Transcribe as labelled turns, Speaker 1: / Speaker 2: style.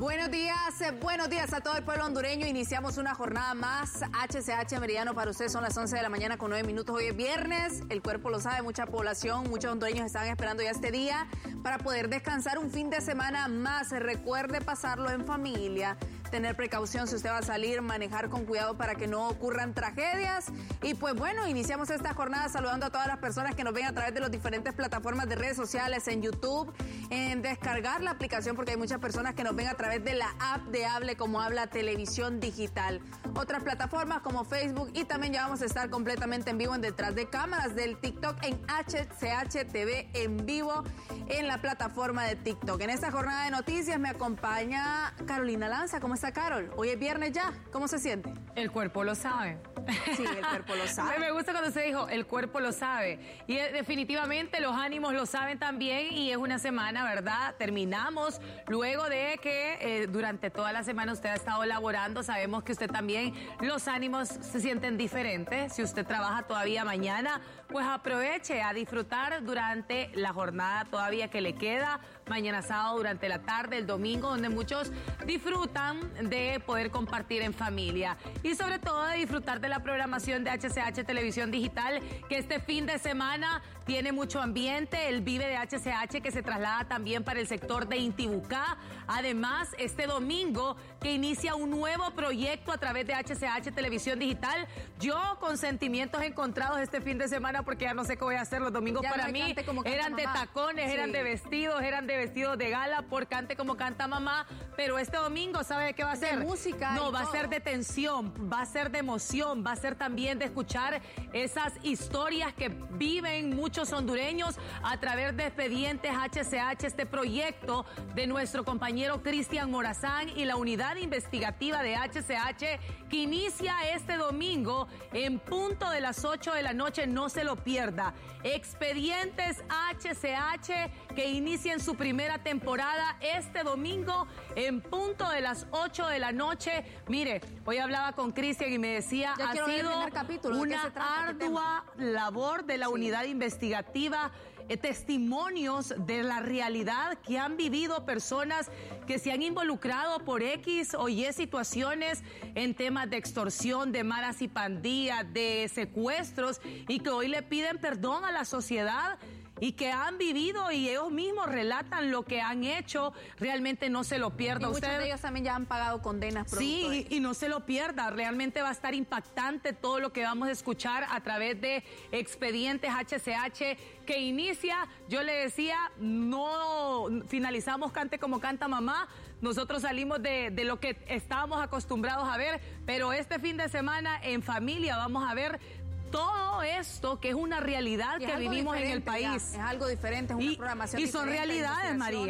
Speaker 1: Buenos días a todo el pueblo hondureño. Iniciamos una jornada más. HCH Meridiano para usted, son las 11 de la mañana con 9 minutos. Hoy es viernes, el cuerpo lo sabe, mucha población, muchos hondureños están esperando ya este día para poder descansar un fin de semana más. Recuerde pasarlo en familia, tener precaución si usted va a salir, manejar con cuidado para que no ocurran tragedias. Y pues bueno, iniciamos esta jornada saludando a todas las personas que nos ven a través de las diferentes plataformas de redes sociales, en YouTube, en descargar la aplicación, porque hay muchas personas que nos ven a través de la app de Hable Como Habla Televisión Digital. Otras plataformas como Facebook, y también ya vamos a estar completamente en vivo en Detrás de Cámaras del TikTok en HCH TV en vivo en la plataforma de TikTok. En esta jornada de noticias me acompaña Carolina Lanza. ¿Cómo está, Carol? Hoy es viernes ya. ¿Cómo se siente?
Speaker 2: El cuerpo lo sabe.
Speaker 1: Sí, el cuerpo lo sabe.
Speaker 2: Me gusta cuando se dijo, el cuerpo lo sabe. Y definitivamente los ánimos lo saben también, y es una semana, ¿verdad? Terminamos luego de que durante toda la semana usted ha estado laborando. Sabemos que usted también, los ánimos se sienten diferentes. Si usted trabaja todavía mañana, pues aproveche a disfrutar durante la jornada todavía que le queda. Mañana sábado, durante la tarde, el domingo, donde muchos disfrutan de poder compartir en familia. Y sobre todo de disfrutar de la programación de HCH Televisión Digital, que este fin de semana tiene mucho ambiente. El Vive de HCH, que se traslada también para el sector de Intibucá. Además, este domingo que inicia un nuevo proyecto a través de HCH Televisión Digital. Yo con sentimientos encontrados este fin de semana, porque ya no sé qué voy a hacer. Los domingos ya para mí eran de tacones, sí, eran de vestidos de gala por Cante Como Canta Mamá. Pero este domingo, ¿sabe de qué va a ser?
Speaker 1: De música.
Speaker 2: No, va a ser de tensión, va a ser de emoción, va a ser también de escuchar esas historias que viven muchos hondureños a través de Expedientes HCH, este proyecto de nuestro compañero Cristian Morazán y la unidad investigativa de HCH, que inicia este domingo en punto de las 8 de la noche. No se lo pierda. Expedientes HCH, que inicia en su primera temporada este domingo en punto de las 8 de la noche. Mire, hoy hablaba con Cristian y me decía, ha sido una ardua labor de la unidad investigativa, testimonios de la realidad que han vivido personas que se han involucrado por X o Y situaciones en temas de extorsión, de maras y pandillas, de secuestros, y que hoy le piden perdón a la sociedad y que han vivido y ellos mismos relatan lo que han hecho. Realmente no se lo pierda.
Speaker 1: Y muchos de ellos también ya han pagado condenas.
Speaker 2: Sí, y no se lo pierda. Realmente va a estar impactante todo lo que vamos a escuchar a través de Expedientes HCH, que inicia, yo le decía, no finalizamos Cante Como Canta Mamá. Nosotros salimos de lo que estábamos acostumbrados a ver, pero este fin de semana en familia vamos a ver todo esto, que es una realidad que vivimos en el país.
Speaker 1: Es algo diferente, es una programación
Speaker 2: y son realidades, María.